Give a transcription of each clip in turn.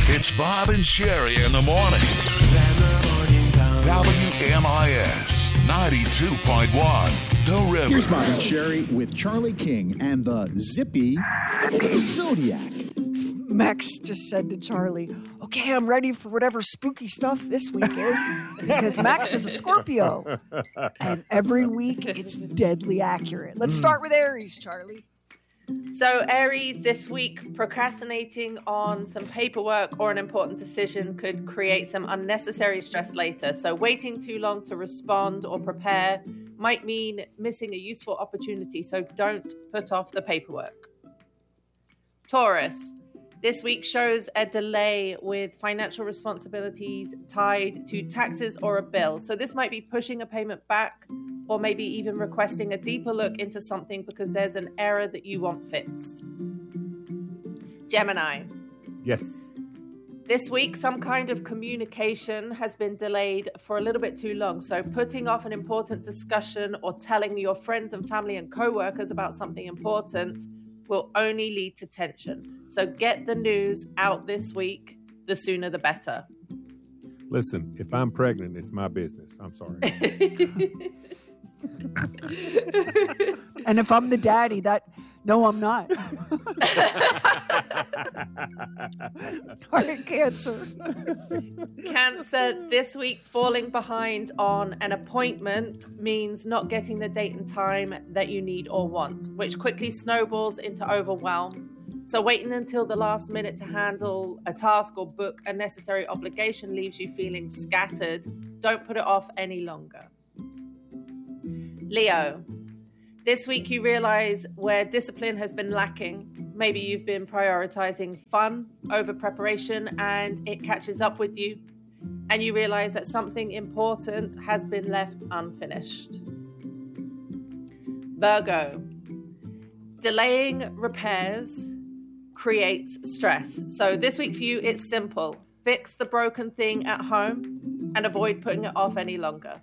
It's Bob and Sherry in the morning. WMIS 92.1, The River. Here's Bob and Sherry with Charlie King and the Zippy Zodiac. Max just said to Charlie, okay, I'm ready for whatever spooky stuff this week is, because Max is a Scorpio. And every week, it's deadly accurate. Let's start with Aries, Charlie. So Aries, this week, procrastinating on some paperwork or an important decision could create some unnecessary stress later. So waiting too long to respond or prepare might mean missing a useful opportunity. So don't put off the paperwork. Taurus, this week shows a delay with financial responsibilities tied to taxes or a bill. So this might be pushing a payment back, or maybe even requesting a deeper look into something because there's an error that you want fixed. Gemini. Yes. This week, some kind of communication has been delayed for a little bit too long. So putting off an important discussion or telling your friends and family and co-workers about something important will only lead to tension. So get the news out this week. The sooner the better. Listen, if I'm pregnant, it's my business. I'm sorry. And if I'm the daddy, no, I'm not. All right, Cancer. Cancer, this week falling behind on an appointment means not getting the date and time that you need or want, which quickly snowballs into overwhelm. So waiting until the last minute to handle a task or book a necessary obligation leaves you feeling scattered. Don't put it off any longer. Leo, this week you realize where discipline has been lacking. Maybe you've been prioritizing fun over preparation and it catches up with you. And you realize that something important has been left unfinished. Virgo, delaying repairs creates stress. So this week for you, it's simple. Fix the broken thing at home and avoid putting it off any longer.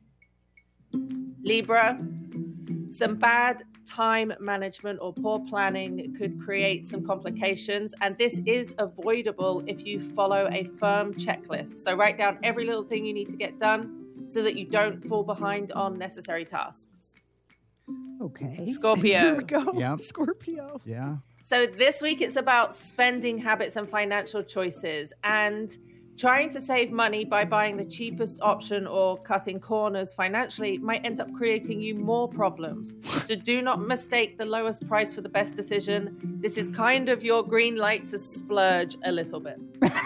Libra, some bad time management or poor planning could create some complications, and this is avoidable if you follow a firm checklist. So write down every little thing you need to get done so that you don't fall behind on necessary tasks. Okay. Scorpio. Here we go. Yep. Scorpio. Yeah. So this week it's about spending habits and financial choices and trying to save money by buying the cheapest option or cutting corners financially might end up creating you more problems. So do not mistake the lowest price for the best decision. This is kind of your green light to splurge a little bit.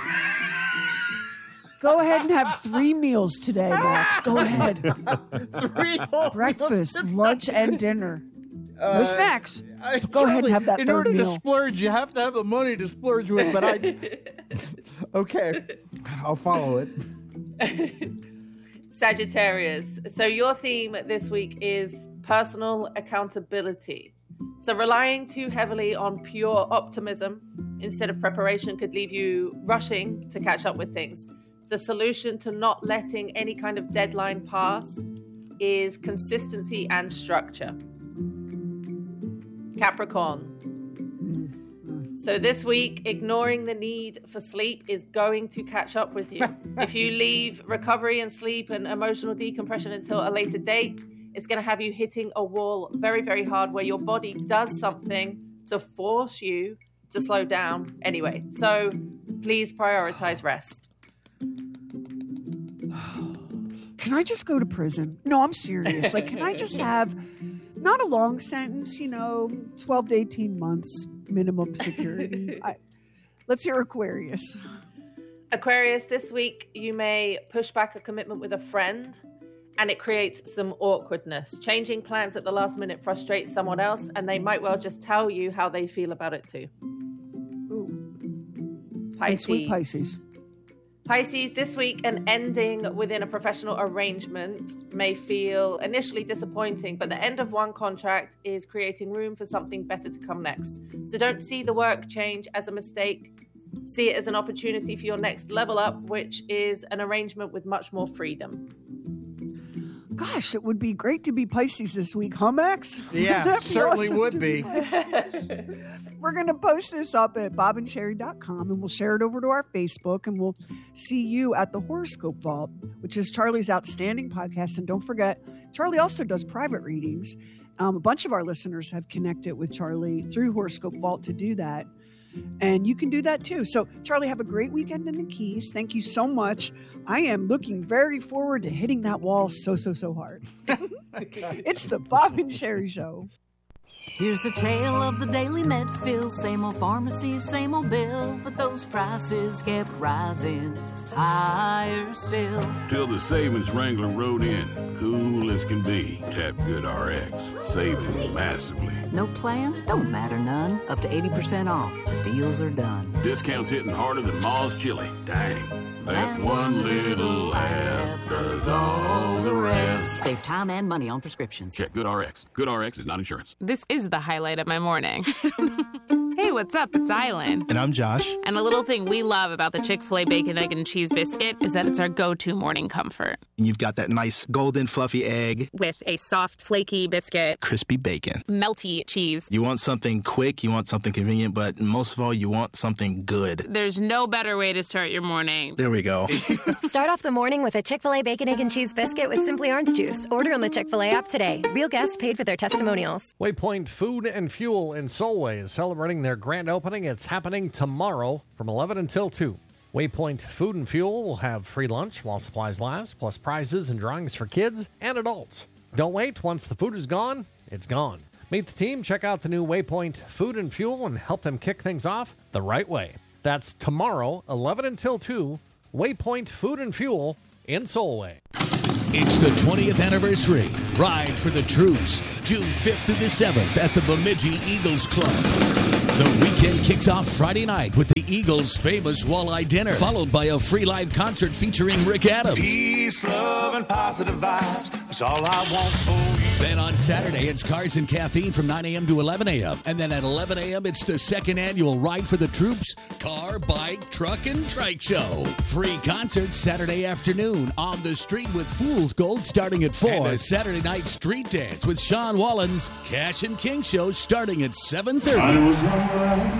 Go ahead and have 3 meals today, Max. Go ahead. 3 whole Breakfast, meals. lunch, and dinner. No snacks. Go ahead and have that in third order meal. to splurge, you have to have the money to splurge with, but okay, I'll follow it. Sagittarius. So your theme this week is personal accountability. So relying too heavily on pure optimism instead of preparation could leave you rushing to catch up with things. The solution to not letting any kind of deadline pass is consistency and structure. Capricorn. So this week, ignoring the need for sleep is going to catch up with you. If you leave recovery and sleep and emotional decompression until a later date, it's going to have you hitting a wall very, very hard where your body does something to force you to slow down anyway. So please prioritize rest. Can I just go to prison? No, I'm serious. Like, can I just have not a long sentence, 12 to 18 months minimum security? Let's hear Aquarius. Aquarius, this week you may push back a commitment with a friend and it creates some awkwardness. Changing plans at the last minute frustrates someone else and they might well just tell you how they feel about it too. Ooh. Pisces. And sweet Pisces. Pisces, this week, an ending within a professional arrangement may feel initially disappointing, but the end of one contract is creating room for something better to come next. So don't see the work change as a mistake. See it as an opportunity for your next level up, which is an arrangement with much more freedom. Gosh, it would be great to be Pisces this week, huh, Max? Yeah, That'd be certainly awesome would to be. Pisces. We're going to post this up at bobandcherry.com, and we'll share it over to our Facebook, and we'll see you at the Horoscope Vault, which is Charlie's outstanding podcast. And don't forget, Charlie also does private readings. A bunch of our listeners have connected with Charlie through Horoscope Vault to do that. And you can do that too. So, Charlie, have a great weekend in the Keys. Thank you so much. I am looking very forward to hitting that wall so hard. It's the Bob and Sherry Show. Here's the tale of the Daily Medfield. Same old pharmacy, same old bill, but those prices kept rising higher still. Till the savings wrangler rode in, cool as can be. Tap GoodRx, saving massively. No plan? Don't matter none. Up to 80% off. The deals are done. Discounts hitting harder than Ma's chili. Dang. That one little app does all the rest. Save time and money on prescriptions. Check GoodRx. GoodRx is not insurance. This is the highlight of my morning. Hey, what's up? It's Island. And I'm Josh. And a little thing we love about the Chick-fil-A Bacon, Egg, and Cheese Biscuit is that it's our go-to morning comfort. You've got that nice golden fluffy egg. With a soft, flaky biscuit. Crispy bacon. Melty cheese. You want something quick, you want something convenient, but most of all, you want something good. There's no better way to start your morning. There we go. Start off the morning with a Chick-fil-A Bacon, Egg, and Cheese Biscuit with Simply Orange Juice. Order on the Chick-fil-A app today. Real guests paid for their testimonials. Waypoint Food and Fuel in Solway is celebrating their grand opening. It's happening tomorrow from 11 until 2. Waypoint Food and Fuel will have free lunch while supplies last, plus prizes and drawings for kids and adults. Don't wait. Once the food is gone, it's gone. Meet the team, check out the new Waypoint Food and Fuel, and help them kick things off the right way. That's tomorrow, 11 until 2, Waypoint Food and Fuel in Solway. It's the 20th anniversary. Ride for the Troops, June 5th through the 7th at the Bemidji Eagles Club. The weekend kicks off Friday night with the Eagles' famous walleye dinner, followed by a free live concert featuring Rick Adams. Peace, love, and positive vibes. That's all I want for you. Then on Saturday, it's Cars and Caffeine from 9 a.m. to 11 a.m. And then at 11 a.m., it's the second annual Ride for the Troops Car, Bike, Truck, and Trike Show. Free concerts Saturday afternoon on the street with Fool's Gold starting at 4. And a Saturday night street dance with Sean Wallen's Cash and King Show starting at 7:30.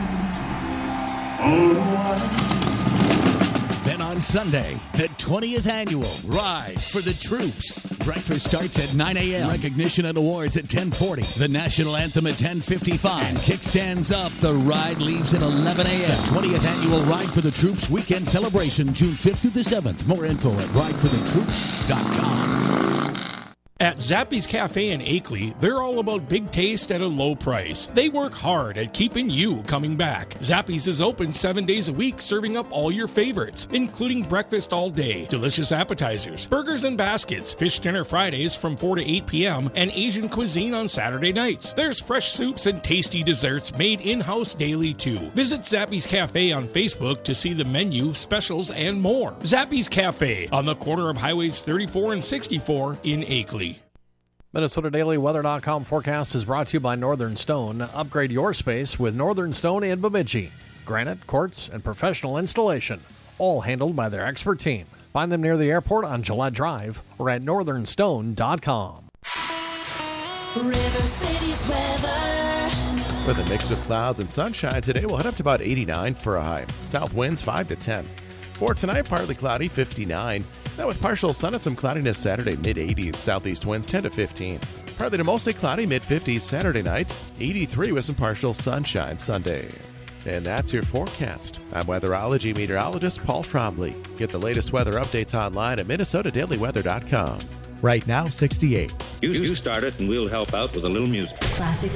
Then on Sunday, the 20th annual Ride for the Troops. Breakfast starts at 9 a.m. Recognition and awards at 10:40. The national anthem at 10:55. And kickstands up. The ride leaves at 11 a.m. The 20th annual Ride for the Troops weekend celebration, June 5th through the 7th. More info at rideforthetroops.com. At Zappy's Cafe in Akeley, they're all about big taste at a low price. They work hard at keeping you coming back. Zappy's is open 7 days a week, serving up all your favorites, including breakfast all day, delicious appetizers, burgers and baskets, fish dinner Fridays from 4 to 8 p.m., and Asian cuisine on Saturday nights. There's fresh soups and tasty desserts made in-house daily, too. Visit Zappy's Cafe on Facebook to see the menu, specials, and more. Zappy's Cafe on the corner of Highways 34 and 64 in Akeley. MinnesotaDailyWeather.com forecast is brought to you by Northern Stone. Upgrade your space with Northern Stone in Bemidji. Granite, quartz, and professional installation, all handled by their expert team. Find them near the airport on Gillette Drive or at northernstone.com. River City's weather. With a mix of clouds and sunshine today, we'll head up to about 89 for a high. South winds 5 to 10. For tonight, partly cloudy, 59. Now with partial sun and some cloudiness Saturday, mid-80s. Southeast winds 10 to 15. Partly to mostly cloudy, mid-50s Saturday night. 83 with some partial sunshine Sunday. And that's your forecast. I'm weatherology meteorologist Paul Trombley. Get the latest weather updates online at MinnesotaDailyWeather.com. Right now, 68. You start it and we'll help out with a little music. Classic.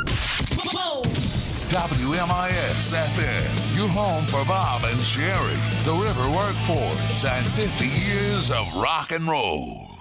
WMIS FM, your home for Bob and Sherry, the River Workforce, and 50 years of rock and roll.